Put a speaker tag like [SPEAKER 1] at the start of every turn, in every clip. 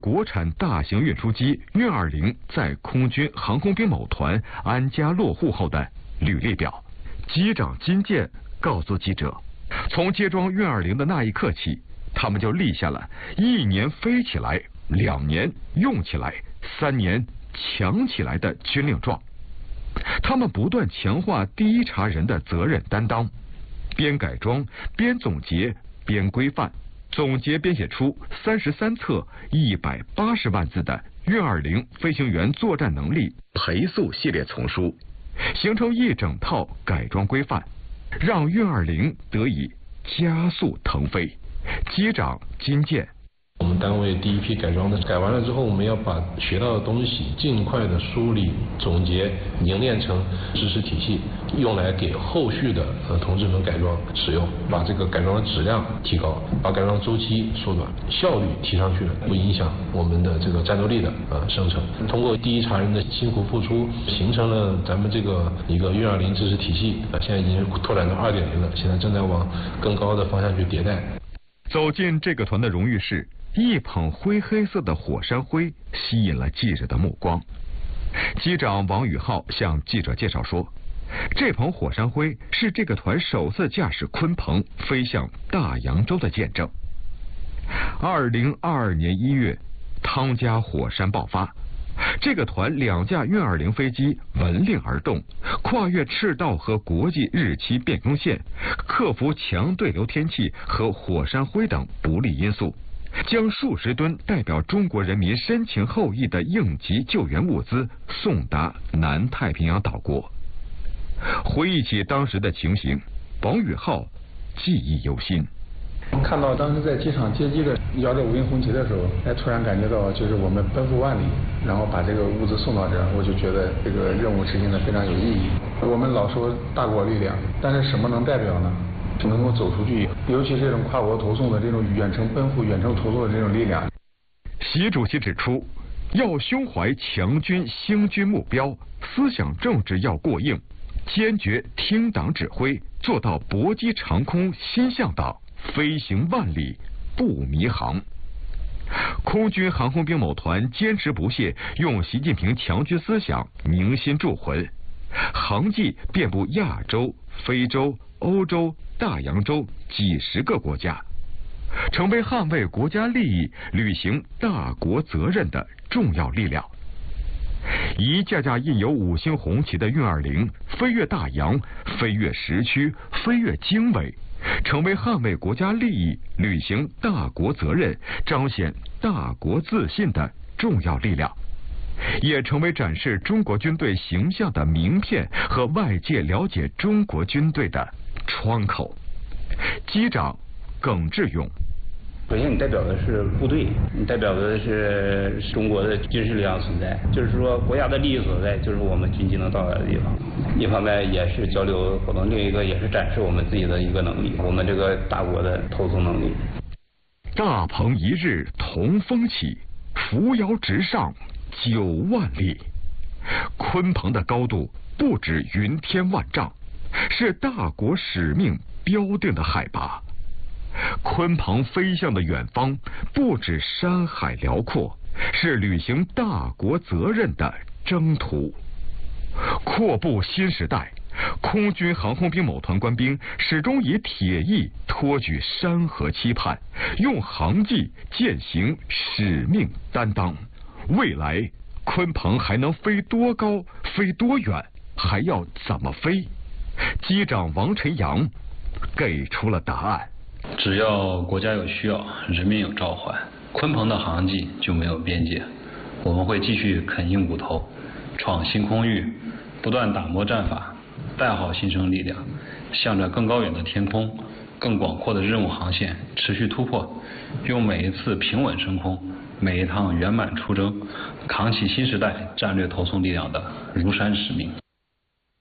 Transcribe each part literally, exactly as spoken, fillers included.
[SPEAKER 1] 国产大型运输机运二零在空军航空兵某团安家落户后的履历表。机长金健告诉记者，从接装运二零的那一刻起，他们就立下了一年飞起来，两年用起来，三年强起来的军令状。他们不断强化第一茬人的责任担当，边改装边总结边规范，总结编写出三十三册一百八十万字的运二零飞行员作战能力培塑系列丛书，形成一整套改装规范，让运二零得以加速腾飞。机长金健，
[SPEAKER 2] 我们单位第一批改装的改完了之后，我们要把学到的东西尽快的梳理、总结、凝练成知识体系，用来给后续的呃同志们改装使用，把这个改装的质量提高，把改装周期缩短，效率提上去了，不影响我们的这个战斗力的呃生成。通过第一茬人的辛苦付出，形成了咱们这个一个运二零知识体系，呃，现在已经拓展到二点零了，现在正在往更高的方向去迭代。
[SPEAKER 1] 走进这个团的荣誉室，一捧灰黑色的火山灰吸引了记者的目光。机长王宇浩向记者介绍说，这捧火山灰是这个团首次驾驶鲲鹏飞向大洋洲的见证。二零二二年一月，汤加火山爆发，这个团两架运二零飞机闻令而动，跨越赤道和国际日期变更线，克服强对流天气和火山灰等不利因素，将数十吨代表中国人民深情厚谊的应急救援物资送达南太平洋岛国。回忆起当时的情形，王宇浩记忆犹新。
[SPEAKER 3] 看到当时在机场接机的摇着五星红旗的时候，哎，突然感觉到就是我们奔赴万里，然后把这个物资送到这儿，我就觉得这个任务执行的非常有意义。我们老说大国力量，但是什么能代表呢？就能够走出去，尤其是这种跨国投送的这种远程奔赴、远程投送的这种力量。
[SPEAKER 1] 习主席指出，要胸怀强军兴军目标，思想政治要过硬，坚决听党指挥，做到搏击长空心向党，飞行万里不迷航。空军航空兵某团坚持不懈，用习近平强军思想铭心铸魂，航迹遍布亚洲、非洲、欧洲、大洋洲几十个国家，成为捍卫国家利益、履行大国责任的重要力量。一架架印有五星红旗的运二零飞越大洋，飞越时区，飞越经纬，成为捍卫国家利益、履行大国责任、彰显大国自信的重要力量，也成为展示中国军队形象的名片和外界了解中国军队的窗口。机长耿志勇，
[SPEAKER 4] 首先，你代表的是部队，你代表的是中国的军事力量存在，就是说国家的利益所在，就是我们军机能到达的地方。一方面也是交流活动，另一个也是展示我们自己的一个能力，我们这个大国的投送能力。
[SPEAKER 1] 大鹏一日同风起，扶摇直上九万里。鲲鹏的高度不止云天万丈，是大国使命标定的海拔。鲲鹏飞向的远方不止山海辽阔，是履行大国责任的征途。阔步新时代，空军航空兵某团官兵始终以铁翼托举山河期盼，用航迹践行使命担当。未来鲲鹏还能飞多高，飞多远，还要怎么飞？机长王晨阳给出了答案。
[SPEAKER 5] 只要国家有需要，人民有召唤，鲲鹏的航迹就没有边界。我们会继续啃硬骨头，闯新空域，不断打磨战法，带好新生力量，向着更高远的天空、更广阔的任务航线持续突破，用每一次平稳升空，每一趟圆满出征，扛起新时代战略投送力量的如山使命。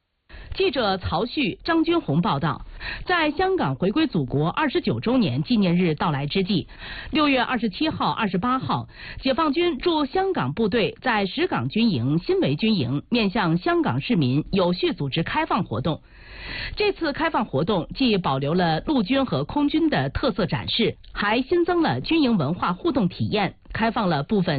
[SPEAKER 6] 记者曹旭、张军红报道，在香港回归祖国二十九周年纪念日到来之际，六月二十七号、二十八号，解放军驻香港部队在石岗军营、新围军营面向香港市民有序组织开放活动。这次开放活动既保留了陆军和空军的特色展示，还新增了军营文化互动体验，开放了部分